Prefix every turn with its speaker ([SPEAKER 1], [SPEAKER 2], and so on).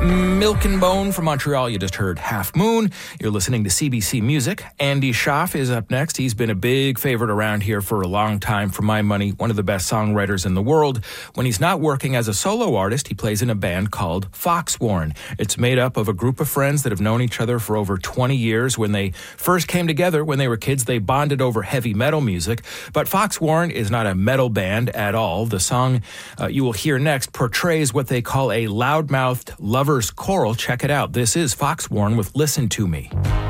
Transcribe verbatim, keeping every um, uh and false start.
[SPEAKER 1] Milk and Bone from Montreal. You just heard Half Moon. You're listening to C B C Music. Andy Schaaf is up next. He's been a big favorite around here for a long time. For my money, one of the best songwriters in the world. When he's not working as a solo artist, he plays in a band called Foxwarn. It's made up of a group of friends that have known each other for over twenty years. When they first came together, when they were kids, they bonded over heavy metal music. But Foxwarn is not a metal band at all. The song uh, you will hear next portrays what they call a loudmouthed lover's choral. Check it out. This is Foxwarn with Listen to Me.